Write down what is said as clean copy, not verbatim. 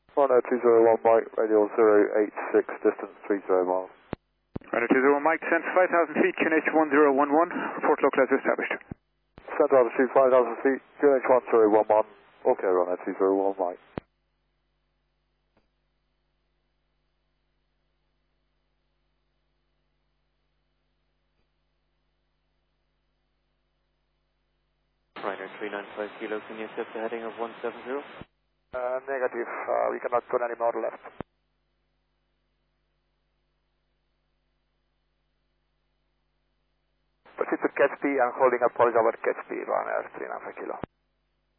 Runway 201 Mike, radio 086, distance 30 miles. Runway 201 Mike, descent 5,000 feet, QNH 1011, report local as established. Center altitude 5,000 feet, QNH 1011, okay, runway 201 Mike. Ryder 395 Kilo, can you accept the heading of 170? Negative, we cannot turn any more left. Proceed to catch P and holding up horizontal catch P, runway 395 Kilo.